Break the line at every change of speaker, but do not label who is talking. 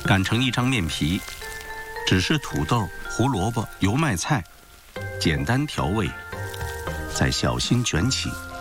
擀成一张面皮，只是土豆、胡萝卜、油麦菜，简单调味，再小心卷起。